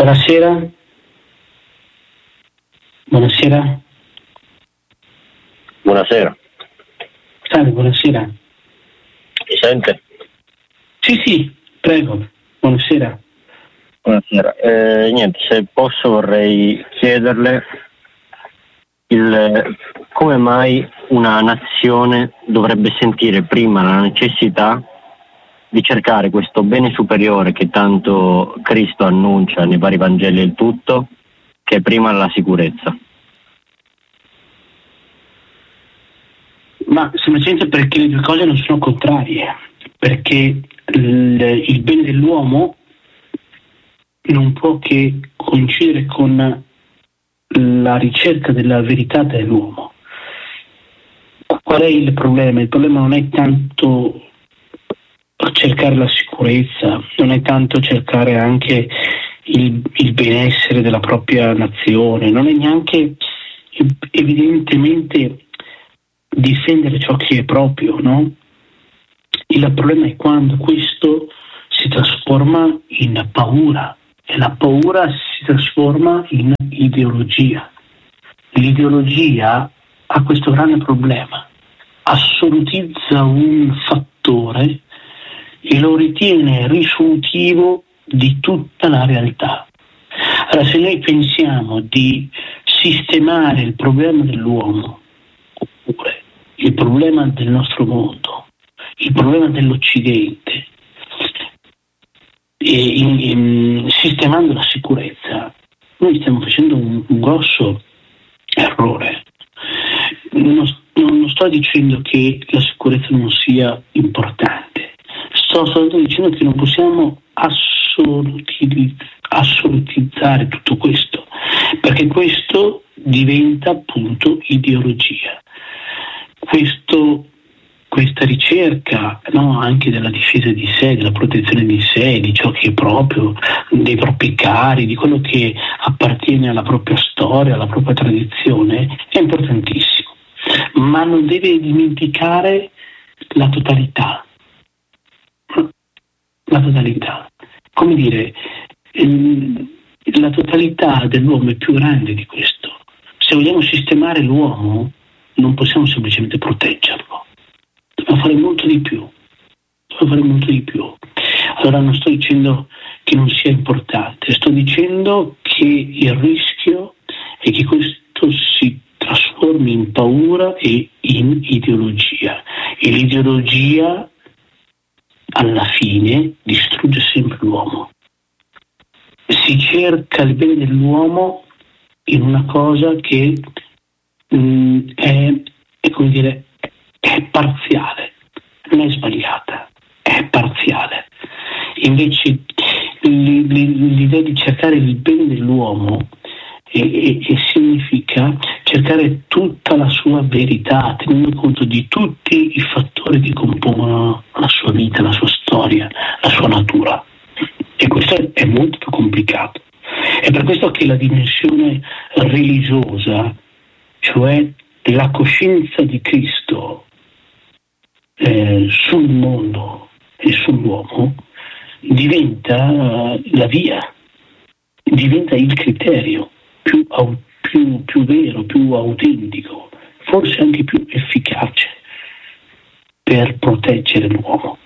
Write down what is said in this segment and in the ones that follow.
Buonasera. Buonasera. Buonasera. Salve, buonasera. Mi sente? Sì, prego. Buonasera. Buonasera. Niente, se posso vorrei chiederle come mai una nazione dovrebbe sentire prima la necessità di cercare questo bene superiore che tanto Cristo annuncia nei vari Vangeli e il tutto, che è prima la sicurezza. Ma semplicemente perché le due cose non sono contrarie, perché il bene dell'uomo non può che coincidere con la ricerca della verità dell'uomo. Qual è il problema? Il problema non è tanto cercare la sicurezza, non è tanto cercare anche il benessere della propria nazione, non è neanche evidentemente difendere ciò che è proprio, no? Il problema è quando questo si trasforma in paura e la paura si trasforma in ideologia. L'ideologia ha questo grande problema: assolutizza un fattore e lo ritiene risolutivo di tutta la realtà. Allora, se noi pensiamo di sistemare il problema dell'uomo, oppure il problema del nostro mondo, il problema dell'Occidente, sistemando la sicurezza, noi stiamo facendo un grosso errore. Non sto dicendo che la sicurezza non sia importante, sto soltanto dicendo che non possiamo assolutizzare tutto questo, perché questo diventa appunto ideologia. Questa ricerca, no, anche della difesa di sé, della protezione di sé, di ciò che è proprio, dei propri cari, di quello che appartiene alla propria storia, alla propria tradizione, è importantissimo, ma non deve dimenticare la totalità. La totalità, come dire, la totalità dell'uomo è più grande di questo. Se vogliamo sistemare l'uomo, non possiamo semplicemente proteggerlo, dobbiamo fare molto di più. Allora non sto dicendo che non sia importante, sto dicendo che il rischio è che questo si trasformi in paura e in ideologia, e l'ideologia alla fine distrugge sempre l'uomo. Si cerca il bene dell'uomo in una cosa che è come dire, è parziale, non è sbagliata, è parziale. Invece l'idea di cercare il bene dell'uomo e significa cercare tutta la sua verità, tenendo conto di tutti i fattori che compongono la sua vita, la sua storia, la sua natura. E questo è molto più complicato. È per questo che la dimensione religiosa, cioè la coscienza di Cristo sul mondo e sull'uomo, diventa la via, diventa il criterio più vero, più autentico, forse anche più efficace per proteggere l'uomo.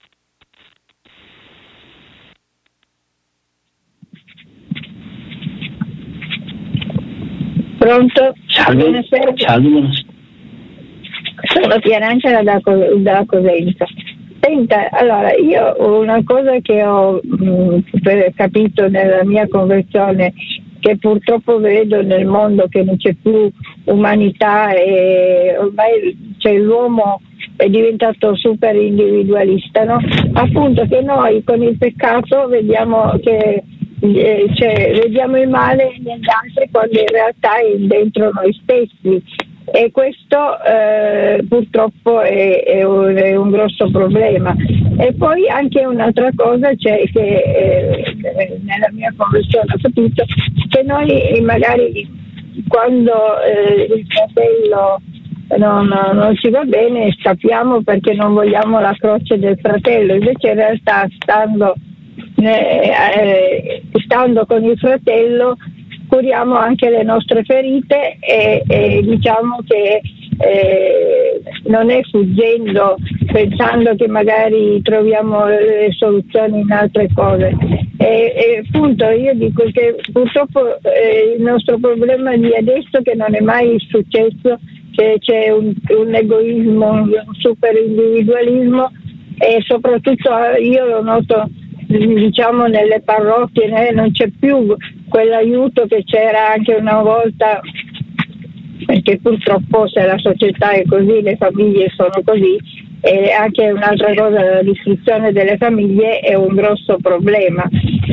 Pronto? Salve. Buonasera. Buonasera. Sono Pianangela da Cosenza. Senta, allora io ho una cosa che ho capito nella mia conversione, che purtroppo vedo nel mondo, che non c'è più umanità e ormai l'uomo è diventato super individualista, no? Appunto che noi con il peccato vediamo che vediamo il male negli altri quando in realtà è dentro noi stessi, e questo purtroppo è un grosso problema. E poi anche un'altra cosa c'è, che nella mia conversione ho capito che noi magari quando il fratello non ci va bene scappiamo perché non vogliamo la croce del fratello, invece in realtà stando stando con il fratello, curiamo anche le nostre ferite e diciamo che non è fuggendo, pensando che magari troviamo le soluzioni in altre cose. E appunto io dico che purtroppo il nostro problema di adesso, che non è mai successo, che c'è un egoismo, un super individualismo, e soprattutto io lo noto, diciamo, nelle parrocchie, non c'è più quell'aiuto che c'era anche una volta, perché purtroppo se la società è così, le famiglie sono così, e anche un'altra cosa, la distruzione delle famiglie è un grosso problema.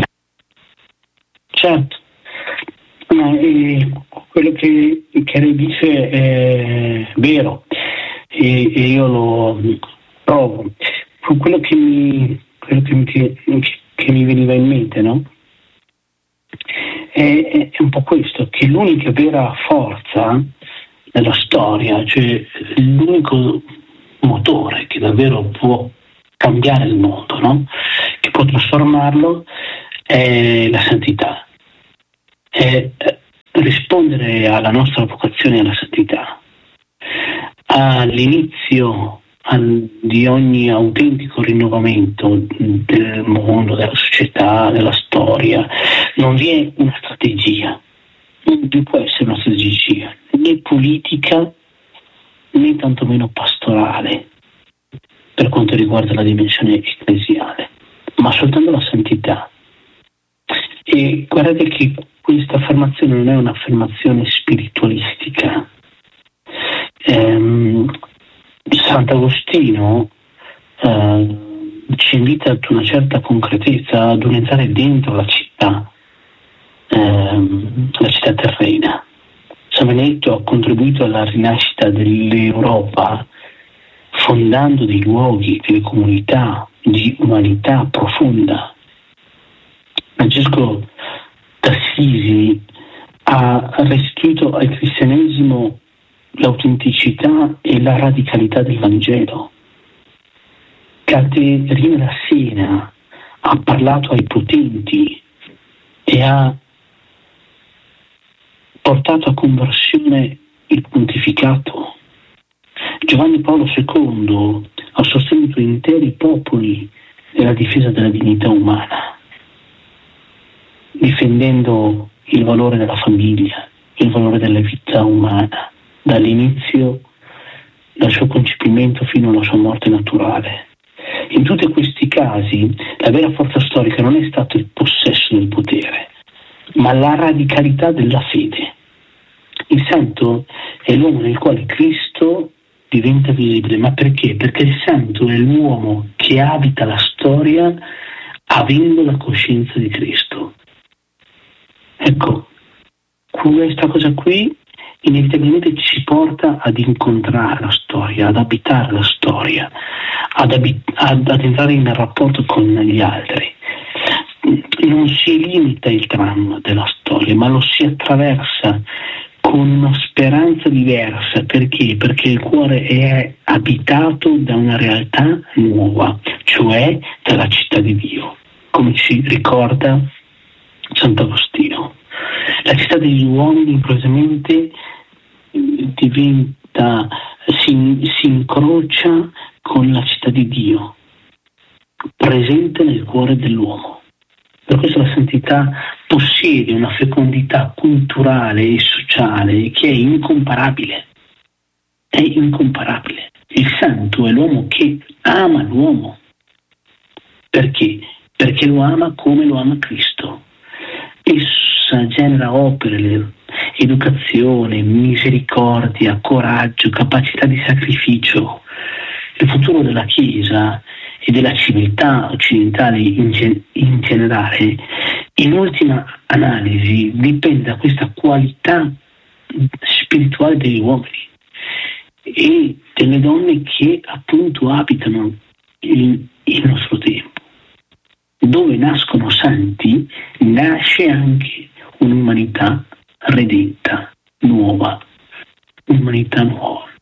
Certo, ma quello che lei dice è vero, e io lo provo. Quello che mi veniva in mente, no? È un po' questo, che l'unica vera forza nella storia, cioè l'unico motore che davvero può cambiare il mondo, no? Che può trasformarlo, è la santità, è rispondere alla nostra vocazione alla santità. All'inizio di ogni autentico rinnovamento del mondo, della società, della storia, non vi è una strategia, non vi può essere una strategia né politica né tantomeno pastorale per quanto riguarda la dimensione ecclesiale, ma soltanto la santità. E guardate che questa affermazione non è un'affermazione spiritualistica. Sant'Agostino ci invita ad una certa concretezza, ad un entrare dentro la città terrena. San Benedetto ha contribuito alla rinascita dell'Europa fondando dei luoghi, delle comunità di umanità profonda. Francesco d'Assisi ha restituito al cristianesimo l'autenticità e la radicalità del Vangelo. Caterina da Siena ha parlato ai potenti e ha portato a conversione il pontificato. Giovanni Paolo II ha sostenuto interi popoli nella difesa della dignità umana, difendendo il valore della famiglia, il valore della vita umana, dall'inizio, dal suo concepimento fino alla sua morte naturale. In tutti questi casi la vera forza storica non è stato il possesso del potere, ma la radicalità della fede. Il santo è l'uomo nel quale Cristo diventa visibile. Ma perché? Perché il santo è l'uomo che abita la storia avendo la coscienza di Cristo. Ecco, questa cosa qui inevitabilmente ci porta ad incontrare la storia, ad abitare la storia, ad entrare in rapporto con gli altri. Non si limita il tram della storia, ma lo si attraversa con una speranza diversa. Perché? Perché il cuore è abitato da una realtà nuova, cioè dalla città di Dio, come ci ricorda Sant'Agostino. La città degli uomini improvvisamente si incrocia con la città di Dio, presente nel cuore dell'uomo. Per questo la santità possiede una fecondità culturale e sociale che è incomparabile. È incomparabile. Il santo è l'uomo che ama l'uomo. Perché? Perché lo ama come lo ama Cristo. Essa genera opere, educazione, misericordia, coraggio, capacità di sacrificio. Il futuro della Chiesa e della civiltà occidentale in generale, in ultima analisi, dipende da questa qualità spirituale degli uomini e delle donne che appunto abitano il nostro tempo. Dove nascono santi, nasce anche un'umanità redenta, nuova, un'umanità nuova.